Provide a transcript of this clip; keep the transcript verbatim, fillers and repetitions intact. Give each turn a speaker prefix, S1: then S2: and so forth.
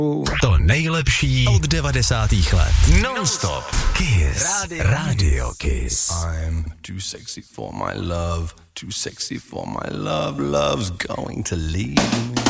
S1: To nejlepší od devadesátých let. Non-stop. Kiss. Radio, Radio Kiss.
S2: I'm too sexy for my love. Too sexy for my love. Love's going to leave me.